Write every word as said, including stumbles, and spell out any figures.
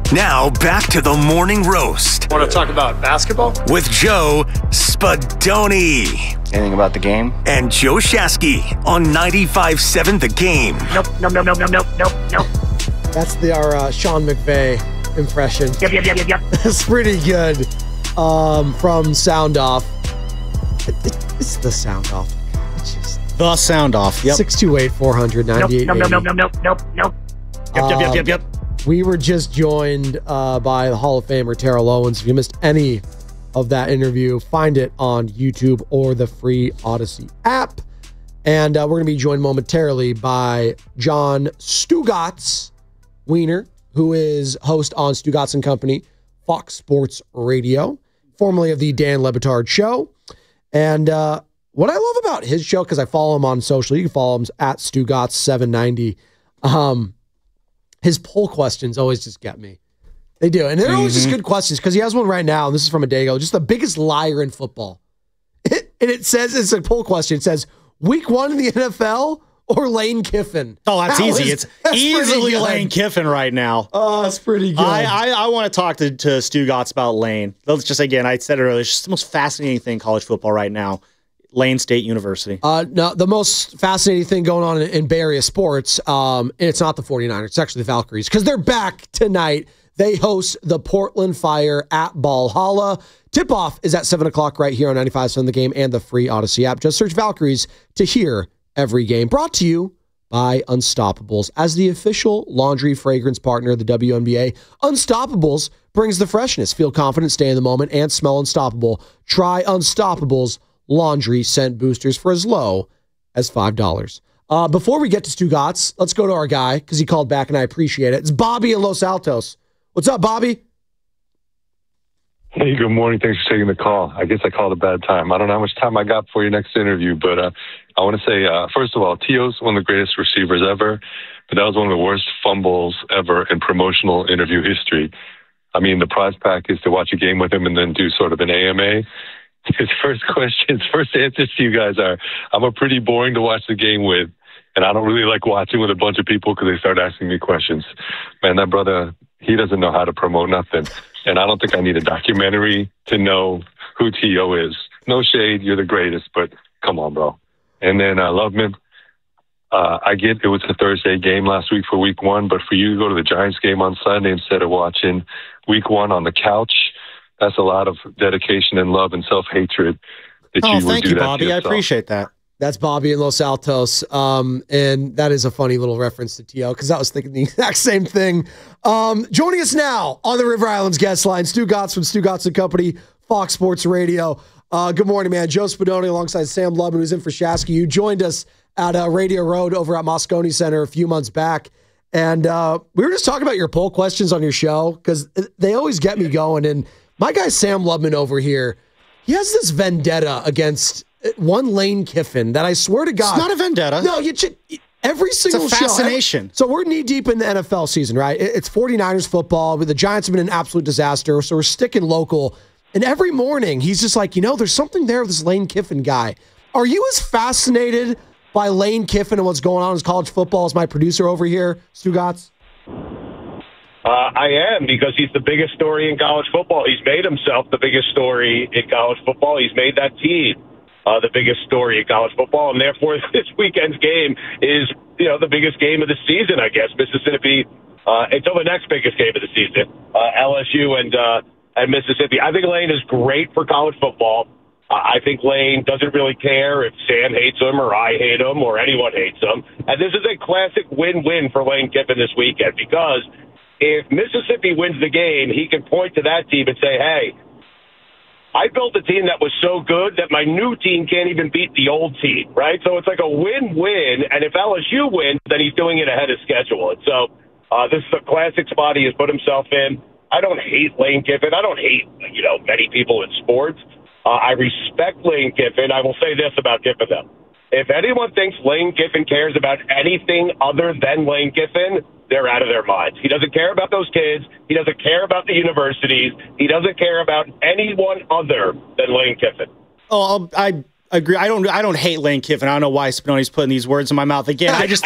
Now back to the morning roast. Want to talk about basketball? With Joe Spadoni. Anything about the game? And Joe Shasky on ninety-five point seven The Game. Nope, nope, nope, nope, nope, nope, nope. That's the our uh, Sean McVay impression. Yep, yep, yep, yep, yep. That's pretty good. Um, from Sound Off. It, it, it's the Sound Off. It's just the Sound Off. Yep. six two eight, four hundred, ninety-eight Nope, nope, nope, nope, nope, nope, nope. Yep, yep, yep, yep, yep. We were just joined uh, by the Hall of Famer Terrell Owens. If you missed any of that interview, find it on YouTube or the free Odyssey app. And uh, we're going to be joined momentarily by John Stugotz Wiener, who is host on Stugotz and Company, Fox Sports Radio, formerly of the Dan Le Batard Show. And uh, what I love about his show, because I follow him on social, you can follow him at Stugotz seven ninety. Um, his poll questions always just get me. They do. And they're always Mm-hmm. just good questions, because he has one right now, and this is from a day ago, just the biggest liar in football. It, and it says, it's a poll question. It says, week one in the N F L or Lane Kiffin? Oh, that's That easy. was- it's that's easily pretty good. Lane Kiffin right now. Oh, that's pretty good. I, I, I want to talk to, to Stu Gotts about Lane. Let's just, again, I said it earlier, it's just the most fascinating thing in college football right now. Lane State University. Uh, no, the most fascinating thing going on in, in Bay Area sports, um, it's not the 49ers, it's actually the Valkyries, because they're back tonight. They host the Portland Fire at Valhalla. Tip-off is at seven o'clock right here on ninety-five point seven The Game and the free Odyssey app. Just search Valkyries to hear every game. Brought to you by Unstoppables. As the official laundry fragrance partner of the W N B A, Unstoppables brings the freshness. Feel confident, stay in the moment, and smell unstoppable. Try Unstoppables laundry scent boosters for as low as five dollars. Uh, before we get to Stugotz, let's go to our guy, because he called back and I appreciate it. It's Bobby in Los Altos. What's up, Bobby? Hey, good morning. Thanks for taking the call. I guess I called a bad time. I don't know how much time I got for your next interview, but uh, I want to say, uh, first of all, T O's one of the greatest receivers ever, but that was one of the worst fumbles ever in promotional interview history. I mean, the prize pack is to watch a game with him and then do sort of an A M A. His first questions, first answers to you guys are, I'm a pretty boring to watch the game with, and I don't really like watching with a bunch of people because they start asking me questions. Man, that brother, he doesn't know how to promote nothing. And I don't think I need a documentary to know who T O is. No shade, you're the greatest, but come on, bro. And then uh, Loveman, uh, I get it was a Thursday game last week for week one, but for you to go to the Giants game on Sunday instead of watching week one on the couch, that's a lot of dedication and love and self-hatred that Oh, you would thank do you, that to Bobby. I yourself. appreciate that. That's Bobby in Los Altos. Um, and that is a funny little reference to T O, because I was thinking the exact same thing. Um, joining us now on the River Islands guest line, Stu Gotts from Stu Gotts and Company, Fox Sports Radio. Uh, good morning, man. Joe Spadoni alongside Sam Lubman, who's in for Shasky. You joined us at uh, Radio Road over at Moscone Center a few months back. And uh, we were just talking about your poll questions on your show, because they always get me going. And my guy Sam Lubman over here, he has this vendetta against one Lane Kiffin that I swear to God. It's not a vendetta. No, you just, every single It's a fascination. show. Every, so we're knee deep in the N F L season, right? It- It's 49ers football. The Giants have been an absolute disaster, so we're sticking local. And every morning, he's just like, you know, there's something there with this Lane Kiffin guy. Are you as fascinated by Lane Kiffin and what's going on in college football as my producer over here, Stu Gotts? Uh, I am, because he's the biggest story in college football. He's made himself the biggest story in college football. He's made that team uh, the biggest story in college football, and therefore this weekend's game is, you know, the biggest game of the season, I guess. Mississippi uh, until the next biggest game of the season, uh, L S U and uh, and Mississippi. I think Lane is great for college football. Uh, I think Lane doesn't really care if Sam hates him or I hate him or anyone hates him. And this is a classic win-win for Lane Kiffin this weekend, because if Mississippi wins the game, he can point to that team and say, hey, I built a team that was so good that my new team can't even beat the old team, right? So it's like a win-win, and if L S U wins, then he's doing it ahead of schedule. And so uh, this is a classic spot he has put himself in. I don't hate Lane Kiffin. I don't hate, you know, many people in sports. Uh, I respect Lane Kiffin. I will say this about Kiffin, though. If anyone thinks Lane Kiffin cares about anything other than Lane Kiffin, they're out of their minds. He doesn't care about those kids. He doesn't care about the universities. He doesn't care about anyone other than Lane Kiffin. Oh, I agree. I don't. I don't hate Lane Kiffin. I don't know why Spinoni's putting these words in my mouth again. I just.